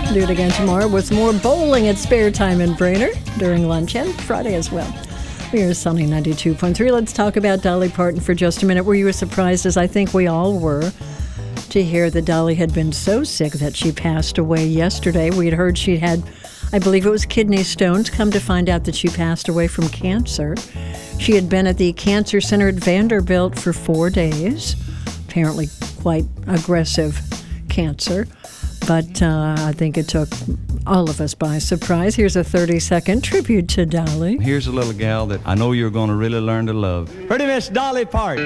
Do it again tomorrow with more bowling at Spare Time in Brainerd during lunch and Friday as well. We're Sunny 92.3. Let's talk about Dolly Parton for just a minute. Were you as surprised as I think we all were to hear that Dolly had been so sick that she passed away yesterday? We had heard she had, I believe it was kidney stones, come to find out that she passed away from cancer. She had been at the cancer center at Vanderbilt for 4 days, apparently quite aggressive cancer. But I think it took all of us by surprise. Here's a 30-second tribute to Dolly. Here's a little gal that I know you're going to really learn to love. Pretty Miss Dolly Parton.